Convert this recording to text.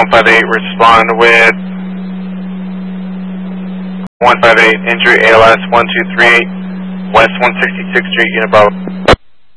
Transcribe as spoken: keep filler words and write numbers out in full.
one five eight, respond with one five eight, injury A L S one two three eight, West one sixty-sixth Street, Unit Bravo.